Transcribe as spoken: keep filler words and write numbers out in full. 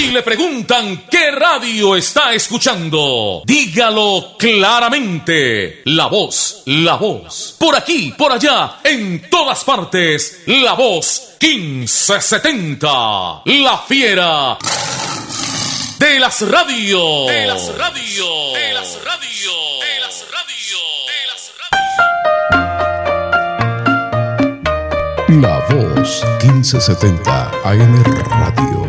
Si le preguntan qué radio está escuchando, dígalo claramente. La Voz, La Voz. Por aquí, por allá, en todas partes, La Voz quince setenta. La fiera de las radios. De las radios. De las radios. De las radios. La Voz quince setenta A M Radio.